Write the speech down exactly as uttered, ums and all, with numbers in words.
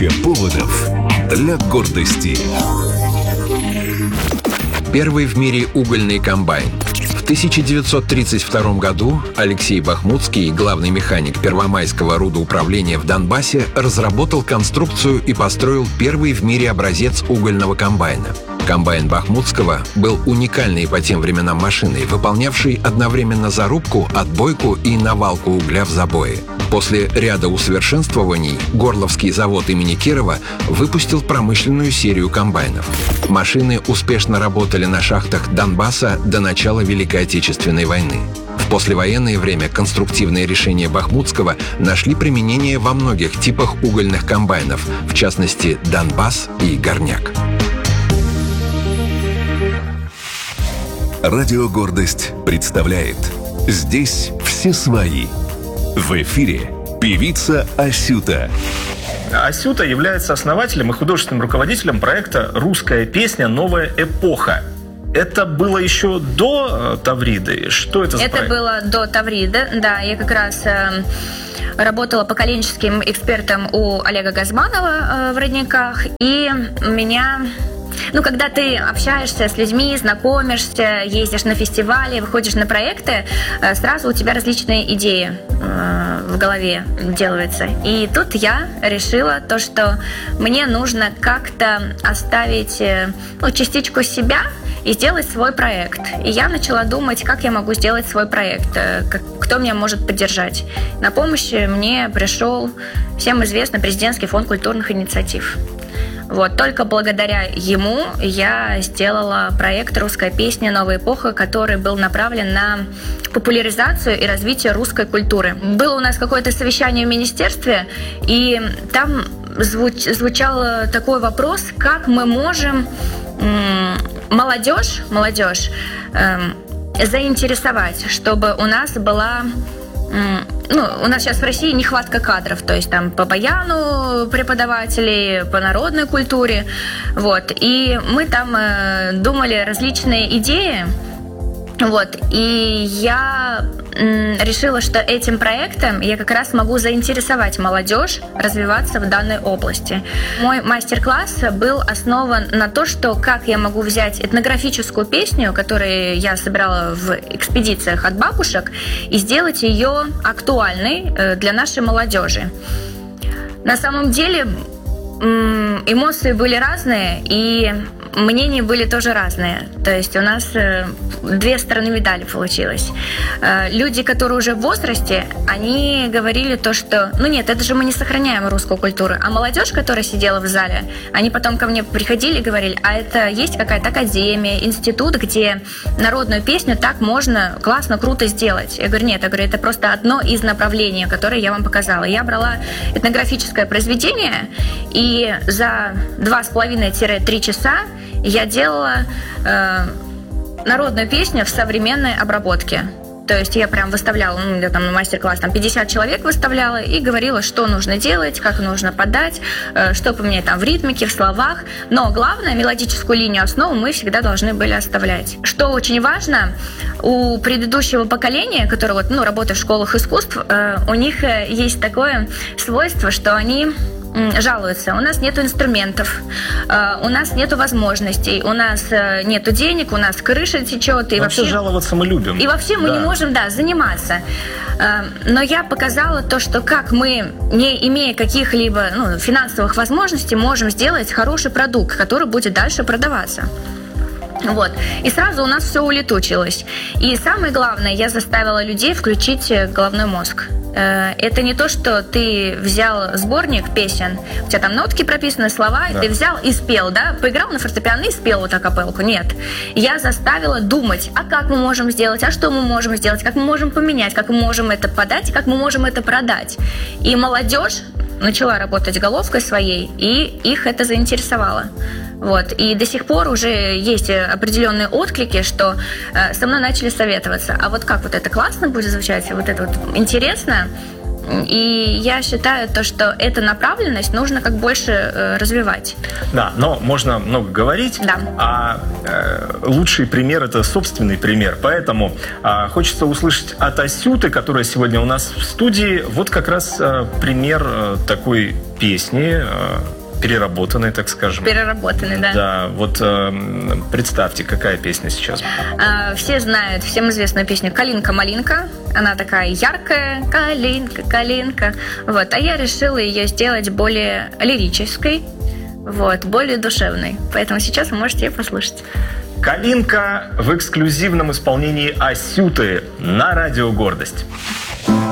Тысяча поводов для гордости. Первый в мире угольный комбайн. В тысяча девятьсот тридцать втором году Алексей Бахмутский, главный механик Первомайского рудоуправления в Донбассе, разработал конструкцию и построил первый в мире образец угольного комбайна. Комбайн Бахмутского был уникальной по тем временам машиной, выполнявшей одновременно зарубку, отбойку и навалку угля в забое. После ряда усовершенствований Горловский завод имени Кирова выпустил промышленную серию комбайнов. Машины успешно работали на шахтах Донбасса до начала Великой Отечественной войны. В послевоенное время конструктивные решения Бахмутского нашли применение во многих типах угольных комбайнов, в частности Донбасс и Горняк. Радио «Гордость» представляет «Здесь все свои». В эфире певица Асюта. Асюта является основателем и художественным руководителем проекта «Русская песня. Новая эпоха». Это было еще до Тавриды? Что это за Это проект? было до Тавриды, да. Я как раз э, работала поколенческим экспертом у Олега Газманова э, в Родниках. И меня... Ну, когда ты общаешься с людьми, знакомишься, ездишь на фестивали, выходишь на проекты, сразу у тебя различные идеи э, в голове делаются. И тут я решила то, что мне нужно как-то оставить э, ну, частичку себя и сделать свой проект. И я начала думать, как я могу сделать свой проект, э, как, кто меня может поддержать. На помощь мне пришел всем известный президентский фонд культурных инициатив. Вот, только благодаря ему я сделала проект «Русская песня. Новая эпоха», который был направлен на популяризацию и развитие русской культуры. Было у нас какое-то совещание в министерстве, и там звуч, звучал такой вопрос, как мы можем м- молодежь, молодежь эм, заинтересовать, чтобы у нас была... Ну, у нас сейчас в России нехватка кадров, то есть там по баяну преподавателей, по народной культуре, вот. И мы там э, думали различные идеи, вот. И я м, решила, что этим проектом я как раз могу заинтересовать молодежь развиваться в данной области. Мой мастер-класс был основан на то, что как я могу взять этнографическую песню, которую я собирала в экспедициях от бабушек, и сделать ее актуальной для нашей молодежи. На самом деле м, эмоции были разные, и мнения были тоже разные. То есть у нас э, две стороны медали получилось. Э, люди, которые уже в возрасте, они говорили то, что ну нет, это же мы не сохраняем русскую культуру. А молодежь, которая сидела в зале, они потом ко мне приходили и говорили, а это есть какая-то академия, институт, где народную песню так можно классно, круто сделать. Я говорю, нет, я говорю, это просто одно из направлений, которое я вам показала. Я брала этнографическое произведение, и за два с половиной-три часа я делала э, народную песню в современной обработке. То есть я прям выставляла, ну, я там на мастер-класс там пятьдесят человек выставляла и говорила, что нужно делать, как нужно подать, э, что поменять там в ритмике, в словах. Но главное, мелодическую линию основу мы всегда должны были оставлять. Что очень важно, у предыдущего поколения, которое вот, ну, работает в школах искусств, э, у них есть такое свойство, что они... жалуются. У нас нет инструментов, у нас нет возможностей, у нас нет денег, у нас крыша течет. И вообще, вообще жаловаться мы любим. И вообще мы да. не можем да, заниматься. Но я показала то, что как мы, не имея каких-либо ну, финансовых возможностей, можем сделать хороший продукт, который будет дальше продаваться. Вот. И сразу у нас все улетучилось. И самое главное, я заставила людей включить головной мозг. Это не то, что ты взял сборник песен, у тебя там нотки прописаны, слова, да. и ты взял и спел, да, поиграл на фортепиано и спел вот акапелку. Нет. Я заставила думать, а как мы можем сделать, а что мы можем сделать, как мы можем поменять, как мы можем это подать, как мы можем это продать. И молодежь начала работать головкой своей, и их это заинтересовало. Вот. И до сих пор уже есть определенные отклики, что э, со мной начали советоваться. А вот как вот это классно будет звучать, вот это вот интересно. И я считаю, то, что эту направленность нужно как больше э, развивать. Да, но можно много говорить, да. а э, лучший пример – это собственный пример. Поэтому э, хочется услышать от Асюты, которая сегодня у нас в студии, вот как раз э, пример э, такой песни, переработанные, так скажем. Переработанные, да. Да, вот э, представьте, какая песня сейчас. А, все знают всем известную песню «Калинка-малинка». Она такая яркая, калинка, калинка. Вот. А я решила ее сделать более лирической, вот, более душевной. Поэтому сейчас вы можете ее послушать. «Калинка» в эксклюзивном исполнении Асюты на радио «Гордость».